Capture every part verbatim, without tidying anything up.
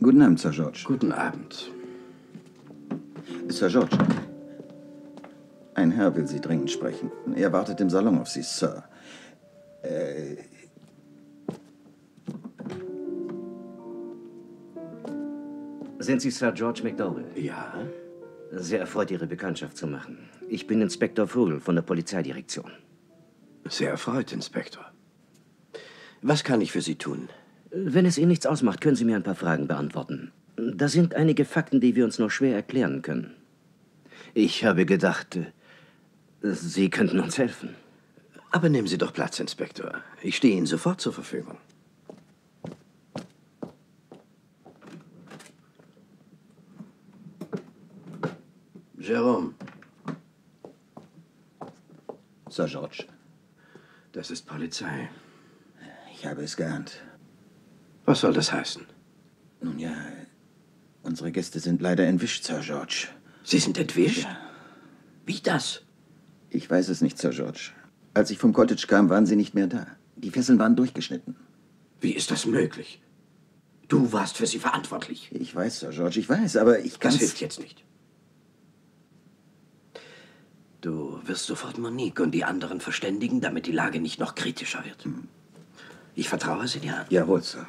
Guten Abend, Sir George. Guten Abend. Sir George, ein Herr will Sie dringend sprechen. Er wartet im Salon auf Sie, Sir. Äh... Sind Sie Sir George McDowell? Ja? Sehr erfreut, Ihre Bekanntschaft zu machen. Ich bin Inspektor Vogel von der Polizeidirektion. Sehr erfreut, Inspektor. Was kann ich für Sie tun? Wenn es Ihnen nichts ausmacht, können Sie mir ein paar Fragen beantworten. Da sind einige Fakten, die wir uns noch schwer erklären können. Ich habe gedacht, Sie könnten uns helfen. Aber nehmen Sie doch Platz, Inspektor. Ich stehe Ihnen sofort zur Verfügung. Jerome. Sir George. Das ist Polizei. Ich habe es geahnt. Was soll das heißen? Nun ja, unsere Gäste sind leider entwischt, Sir George. Sie sind entwischt? Ja. Wie das? Ich weiß es nicht, Sir George. Als ich vom Cottage kam, waren sie nicht mehr da. Die Fesseln waren durchgeschnitten. Wie ist das möglich? Du warst für sie verantwortlich. Ich weiß, Sir George, ich weiß, aber ich kann... Das hilft jetzt nicht. Du wirst sofort Monique und die anderen verständigen, damit die Lage nicht noch kritischer wird. Hm. Ich vertraue sie dir an. Jawohl, Sir.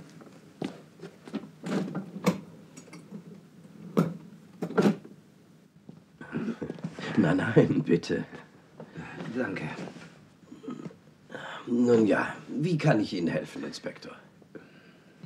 Nein, nein, bitte. Danke. Nun ja, wie kann ich Ihnen helfen, Inspektor?